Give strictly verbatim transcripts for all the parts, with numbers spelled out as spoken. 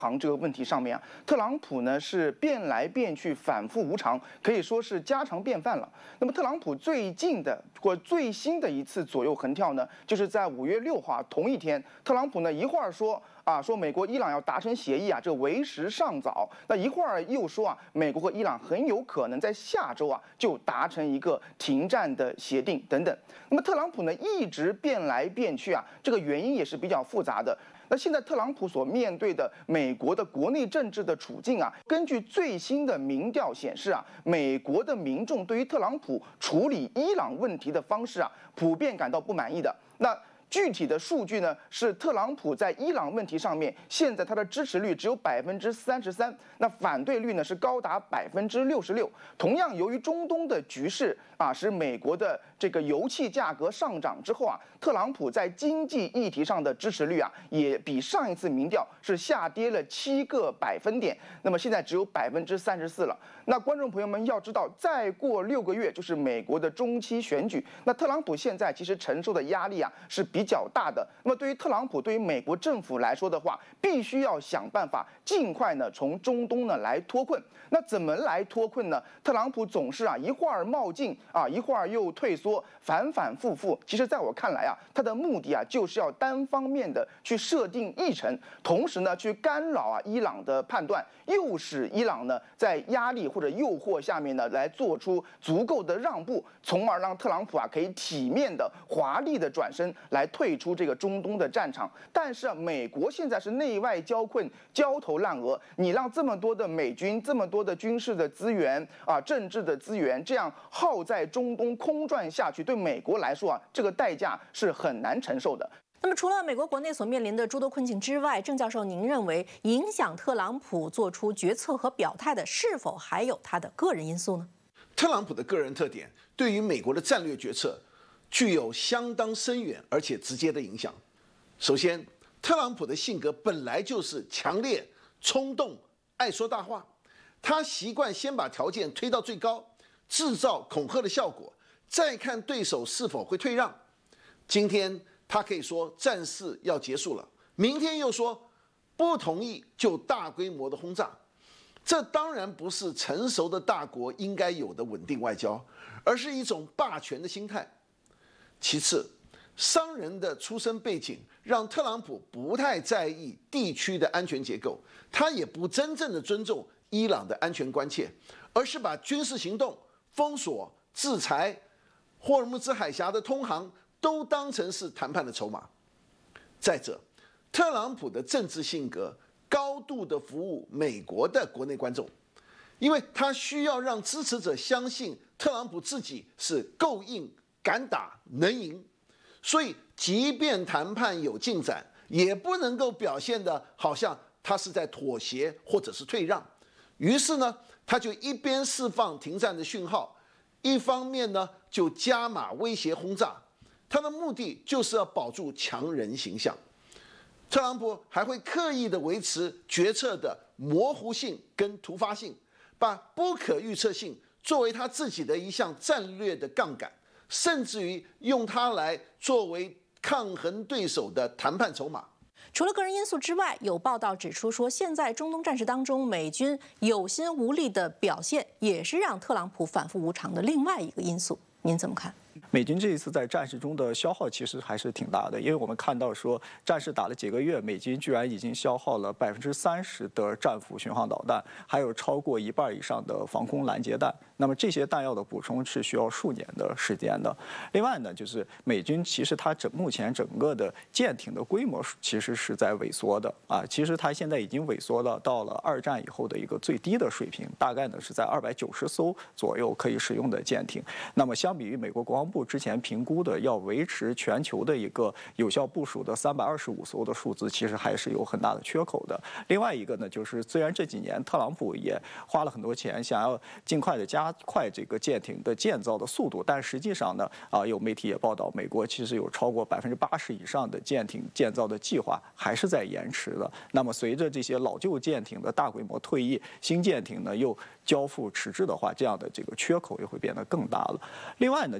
航这个问题上面啊，特朗普呢是变来变去，反复无常，可以说是家常便饭了。那么特朗普最近的或最新的一次左右横跳呢，就是在五月六号同一天，特朗普呢一会儿说啊说美国伊朗要达成协议啊，这为时尚早。那一会儿又说啊，美国和伊朗很有可能在下周啊就达成一个停战的协定等等。那么特朗普呢一直变来变去啊，这个原因也是比较复杂的。那现在特朗普所面对的美国的国内政治的处境啊，根据最新的民调显示啊，美国的民众对于特朗普处理伊朗问题的方式啊，普遍感到不满意的。那具体的数据呢，是特朗普在伊朗问题上面，现在他的支持率只有百分之三十三，那反对率呢是高达百分之六十六。同样，由于中东的局势啊，使美国的这个油气价格上涨之后啊，特朗普在经济议题上的支持率啊，也比上一次民调是下跌了七个百分点，那么现在只有百分之三十四了。那观众朋友们要知道，再过六个月就是美国的中期选举，那特朗普现在其实承受的压力啊是比较大的。那么对于特朗普，对于美国政府来说的话，必须要想办法尽快呢从中东呢来脱困。那怎么来脱困呢？特朗普总是啊一会儿冒进啊，一会儿又退缩，反反复复。其实在我看来啊，他的目的啊就是要单方面的去设定议程，同时呢去干扰啊伊朗的判断，诱使伊朗呢在压力或者诱惑下面呢来做出足够的让步，从而让特朗普啊可以体面的、华丽的转身来退出这个中东的战场。但是啊，美国现在是内外交困、焦头烂额，你让这么多的美军、这么多的军事的资源啊、政治的资源这样耗在中东空转下去，对美国来说啊，这个代价是很难承受的。 那么，除了美国国内所面临的诸多困境之外，郑教授，您认为影响特朗普做出决策和表态的，是否还有他的个人因素呢？ 特朗普的个人特点对于美国的战略决策具有相当深远而且直接的影响。首先，特朗普的性格本来就是强烈、冲动、爱说大话，他习惯先把条件推到最高，制造恐吓的效果，再看对手是否会退让。今天他可以说战事要结束了，明天又说不同意就大规模的轰炸。这当然不是成熟的大国应该有的稳定外交，而是一种霸权的心态。其次，商人的出身背景让特朗普不太在意地区的安全结构，他也不真正的尊重伊朗的安全关切，而是把军事行动、封锁、制裁、霍尔木兹海峡的通航都当成是谈判的筹码。再者，特朗普的政治性格高度的服务美国的国内观众，因为他需要让支持者相信特朗普自己是够硬、敢打、能赢，所以即便谈判有进展，也不能够表现得好像他是在妥协或者是退让。于是呢，他就一边释放停战的讯号，一方面呢就加码威胁轰炸。他的目的就是要保住强人形象。特朗普还会刻意的维持决策的模糊性跟突发性，把不可预测性作为他自己的一项战略的杠杆，甚至于用它来作为抗衡对手的谈判筹码。 除了个人因素之外，有报道指出说，现在中东战事当中，美军有心无力的表现，也是让特朗普反复无常的另外一个因素。您怎么看？ 美军这一次在战事中的消耗其实还是挺大的，因为我们看到说战事打了几个月，美军居然已经消耗了百分之三十的战斧巡航导弹，还有超过一半以上的防空拦截弹。那么这些弹药的补充是需要数年的时间的。另外呢，就是美军其实它整目前整个的舰艇的规模其实是在萎缩的啊，其实它现在已经萎缩了到了二战以后的一个最低的水平，大概呢是在二百九十艘左右可以使用的舰艇。那么相比于美国国防部之前评估的要维持全球的一个有效部署的三百二十五艘的数字，其实还是有很大的缺口的。另外一个呢，就是虽然这几年特朗普也花了很多钱，想要尽快的加快这个舰艇的建造的速度，但实际上呢，啊，有媒体也报道，美国其实有超过百分之八十以上的舰艇建造的计划还是在延迟的。那么随着这些老旧舰艇的大规模退役，新舰艇呢又交付迟滞的话，这样的这个缺口也会变得更大了。另外呢，就是美军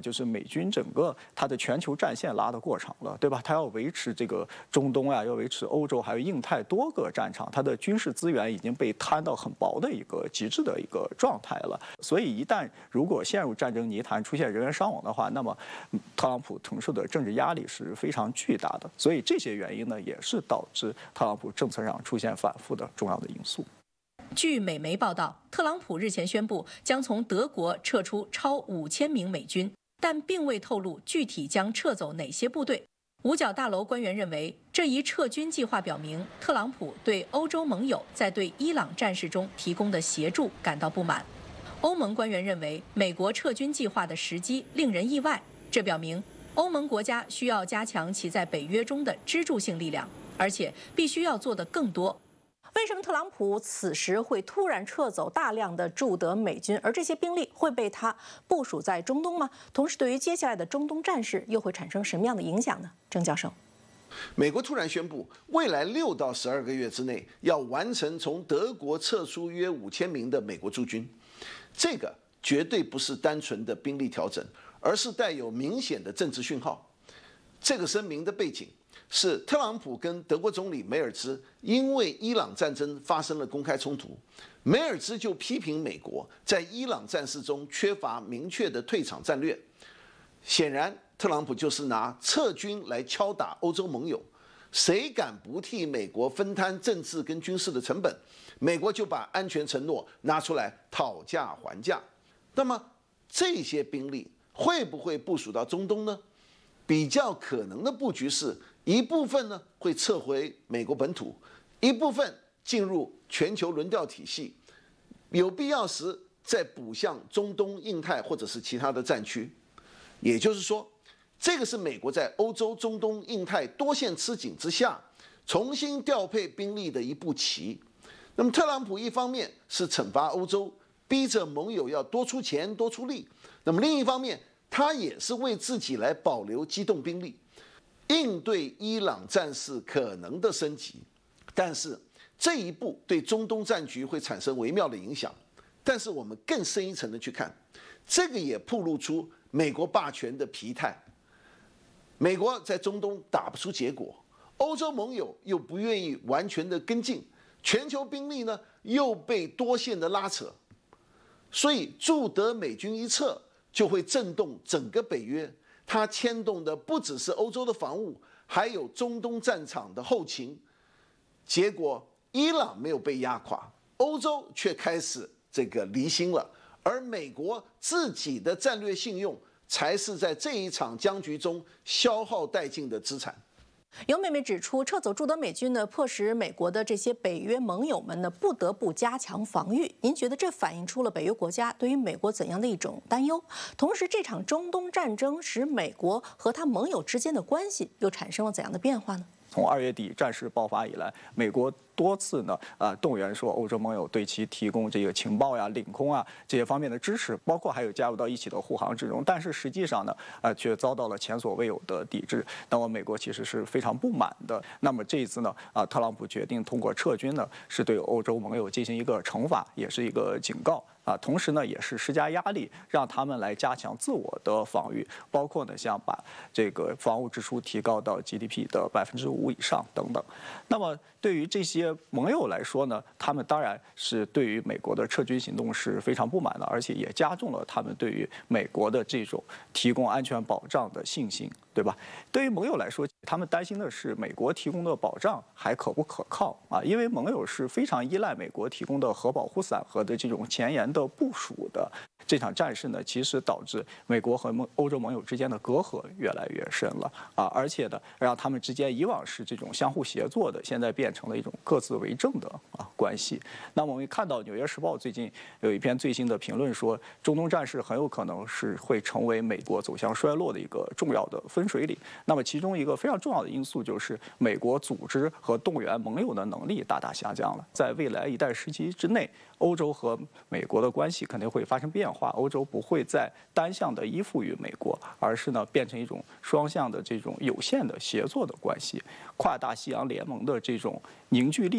军整个它的全球战线拉得过长了，对吧？它要维持这个中东啊，要维持欧洲还有印太多个战场，它的军事资源已经被摊到很薄的一个极致的一个状态了。所以一旦如果陷入战争泥潭，出现人员伤亡的话，那么特朗普承受的政治压力是非常巨大的。所以这些原因呢，也是导致特朗普政策上出现反复的重要的因素。 据美媒报道，特朗普日前宣布将从德国撤出超五千名美军，但并未透露具体将撤走哪些部队。五角大楼官员认为，这一撤军计划表明特朗普对欧洲盟友在对伊朗战事中提供的协助感到不满。欧盟官员认为，美国撤军计划的时机令人意外，这表明欧盟国家需要加强其在北约中的支柱性力量，而且必须要做得更多。为什么特朗普此时会突然撤走大量的驻德美军，而这些兵力会被他部署在中东吗？同时，对于接下来的中东战事又会产生什么样的影响呢？郑教授， 美国突然宣布，未来六到十二个月之内要完成从德国撤出约五千名的美国驻军，这个绝对不是单纯的兵力调整，而是带有明显的政治讯号。这个声明的背景是特朗普跟德国总理梅尔兹因为伊朗战争发生了公开冲突，梅尔兹就批评美国在伊朗战事中缺乏明确的退场战略。显然，特朗普就是拿撤军来敲打欧洲盟友，谁敢不替美国分摊政治跟军事的成本，美国就把安全承诺拿出来讨价还价。那么这些兵力会不会部署到中东呢？比较可能的布局是，一部分呢会撤回美国本土，一部分进入全球轮调体系，有必要时再补向中东、印太或者是其他的战区。也就是说，这个是美国在欧洲、中东、印太多线吃紧之下，重新调配兵力的一步棋。那么特朗普一方面是惩罚欧洲，逼着盟友要多出钱、多出力；那么另一方面，他也是为自己来保留机动兵力，应对伊朗战事可能的升级。但是这一步对中东战局会产生微妙的影响。但是我们更深一层的去看，这个也暴露出美国霸权的疲态。美国在中东打不出结果，欧洲盟友又不愿意完全的跟进，全球兵力呢又被多线的拉扯，所以驻德美军一撤，就会震动整个北约，它牵动的不只是欧洲的防务，还有中东战场的后勤。结果伊朗没有被压垮，欧洲却开始这个离心了，而美国自己的战略信用才是在这一场僵局中消耗殆尽的资产。 有美媒指出，撤走驻德美军呢，迫使美国的这些北约盟友们呢，不得不加强防御。您觉得这反映出了北约国家对于美国怎样的一种担忧？同时，这场中东战争使美国和他盟友之间的关系又产生了怎样的变化呢？ 从二月底战事爆发以来，美国多次呢，呃，动员说欧洲盟友对其提供这个情报呀、领空啊这些方面的支持，包括还有加入到一起的护航之中。但是实际上呢，呃，却遭到了前所未有的抵制。那么美国其实是非常不满的。那么这一次呢，啊、呃，特朗普决定通过撤军呢，是对欧洲盟友进行一个惩罚，也是一个警告。啊，同时呢，也是施加压力，让他们来加强自我的防御，包括呢，像把这个防务支出提高到 G D P 的百分之五以上等等。那么对于这些盟友来说呢，他们当然是对于美国的撤军行动是非常不满的，而且也加重了他们对于美国的这种提供安全保障的信心，对吧？对于盟友来说，他们担心的是美国提供的保障还可不可靠啊？因为盟友是非常依赖美国提供的核保护伞和的这种前沿的部署的。这场战事呢，其实导致美国和盟欧洲盟友之间的隔阂越来越深了啊，而且呢，让他们之间以往是这种相互协作的，现在变成了一种各自为政的啊关系。那么我们看到《纽约时报》最近有一篇最新的评论说，中东战事很有可能是会成为美国走向衰落的一个重要的分水岭。那么其中一个非常重要的因素就是美国组织和动员盟友的能力大大下降了。在未来一段时期之内，欧洲和美国的关系肯定会发生变化。欧洲不会再单向的依附于美国，而是呢变成一种双向的这种有限的协作的关系。跨大西洋联盟的这种凝聚力呢，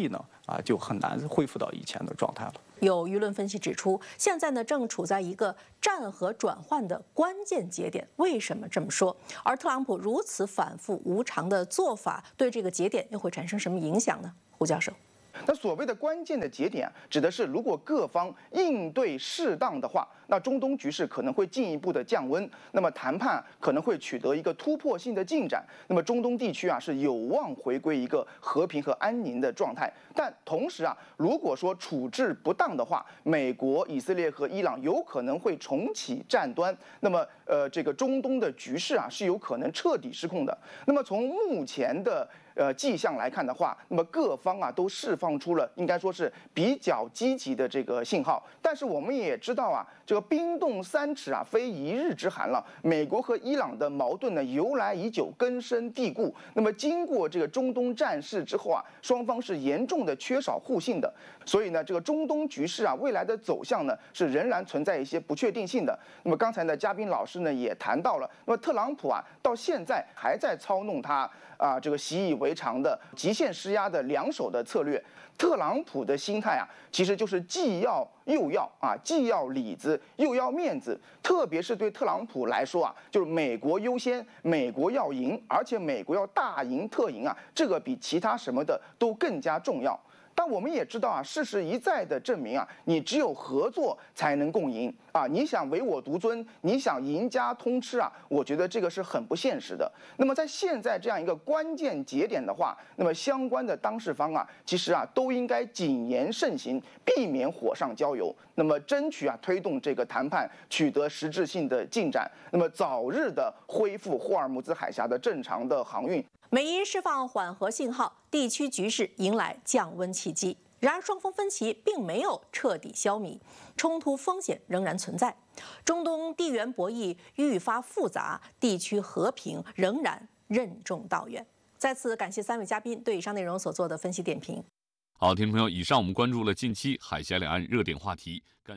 啊，就很难恢复到以前的状态了。 有舆论分析指出，现在呢正处在一个战和转换的关键节点。为什么这么说？而特朗普如此反复无常的做法，对这个节点又会产生什么影响呢？胡教授。 那所谓的关键的节点啊，指的是如果各方应对适当的话，那中东局势可能会进一步的降温，那么谈判可能会取得一个突破性的进展，那么中东地区啊是有望回归一个和平和安宁的状态。但同时啊，如果说处置不当的话，美国、以色列和伊朗有可能会重启战端，那么呃这个中东的局势啊是有可能彻底失控的。那么从目前的呃迹象来看的话，那么各方啊都释放出了应该说是比较积极的这个信号。但是我们也知道啊，这个冰冻三尺啊非一日之寒了。美国和伊朗的矛盾呢由来已久，根深蒂固。那么经过这个中东战事之后啊，双方是严重的缺少互信的。所以呢，这个中东局势啊未来的走向呢是仍然存在一些不确定性的。那么刚才呢，嘉宾老师呢也谈到了，那么特朗普啊到现在还在操弄他啊这个习以为常的极限施压的两手的策略。特朗普的心态啊，其实就是既要又要啊，既要里子又要面子。特别是对特朗普来说啊，就是美国优先，美国要赢，而且美国要大赢特赢啊，这个比其他什么的都更加重要。但我们也知道啊，事实一再的证明啊，你只有合作才能共赢啊！你想唯我独尊，你想赢家通吃啊，我觉得这个是很不现实的。那么在现在这样一个关键节点的话，那么相关的当事方啊，其实啊都应该谨言慎行，避免火上浇油。那么争取啊推动这个谈判取得实质性的进展，那么早日的恢复霍尔木兹海峡的正常的航运。 美伊释放缓和信号，地区局势迎来降温契机。然而，双方分歧并没有彻底消弭，冲突风险仍然存在。中东地缘博弈愈发复杂，地区和平仍然任重道远。再次感谢三位嘉宾对以上内容所做的分析点评。 好，听众朋友，以上我们关注了近期海峡两岸热点话题。感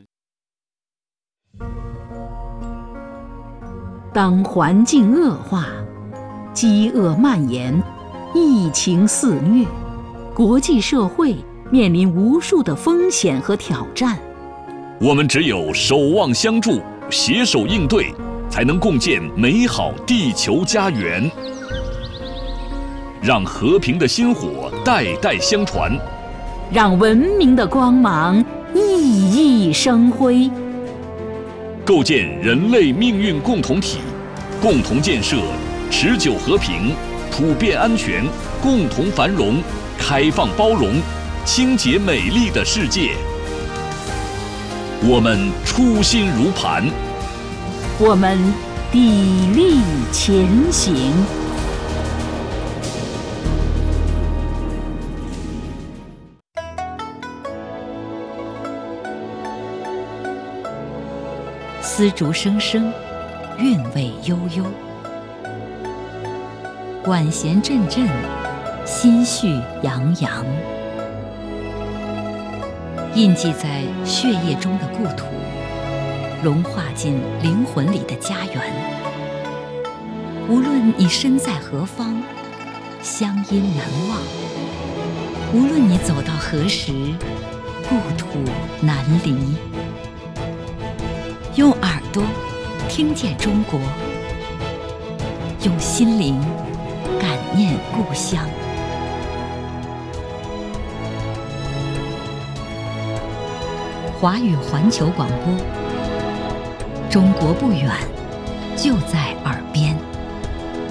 当环境恶化，饥饿蔓延，疫情肆虐，国际社会面临无数的风险和挑战。 我们只有守望相助，携手应对，才能共建美好地球家园。让和平的薪火代代相传， 让文明的光芒熠熠生辉。 构建人类命运共同体，共同建设持久和平、普遍安全、共同繁荣、开放包容、清洁美丽的世界。我们初心如磐， 我们砥砺前行。丝竹声声，韵味悠悠。管弦阵阵，心绪洋洋。印记在血液中的故土，融化进灵魂里的家园。无论你身在何方，乡音难忘；无论你走到何时，故土难离。用耳朵听见中国，用心灵感念故乡。华语环球广播，中国不远，就在